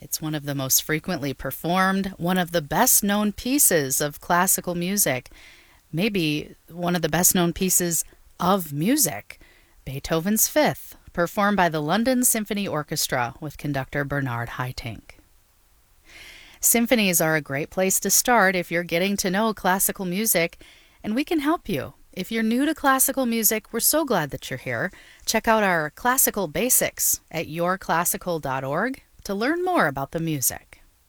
It's one of the most frequently performed, one of the best-known pieces of classical music, maybe one of the best-known pieces of music, Beethoven's Fifth, performed by the London Symphony Orchestra with conductor Bernard Haitink. Symphonies are a great place to start if you're getting to know classical music, and we can help you. If you're new to classical music, we're so glad that you're here. Check out our classical basics at yourclassical.org to learn more about the music.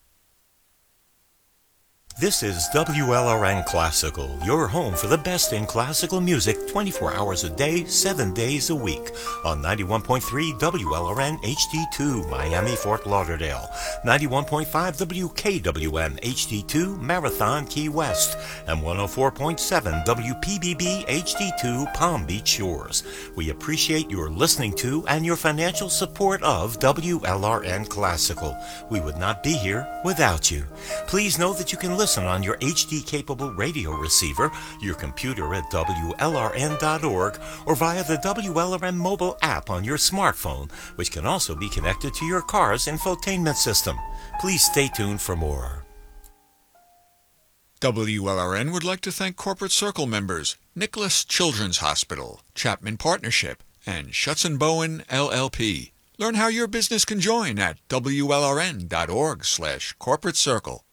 This is WLRN Classical, your home for the best in classical music 24 hours a day, 7 days a week. On 91.3 WLRN HD2, Miami, Fort Lauderdale. 91.5 WKWM HD2, Marathon, Key West. And 104.7 WPBB HD2, Palm Beach Shores. We appreciate your listening to and your financial support of WLRN Classical. We would not be here without you. Please know that you can listen on your HD-capable radio receiver, your computer at WLRN.org, or via the WLRN mobile app on your smartphone, which can also be connected to your car's infotainment system. Please stay tuned for more. WLRN would like to thank Corporate Circle members Nicholas Children's Hospital, Chapman Partnership, and Schutz & Bowen, LLP. Learn how your business can join at WLRN.org/corporate circle.